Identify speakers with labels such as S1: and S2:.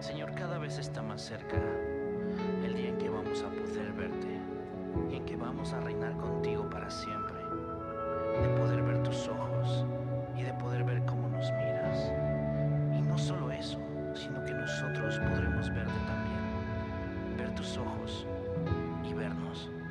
S1: Señor, cada vez está más cerca el día en que vamos a poder verte y en que vamos a reinar contigo para siempre, de poder ver tus ojos y de poder ver cómo nos miras. Y no solo eso, sino que nosotros podremos verte también, ver tus ojos y vernos.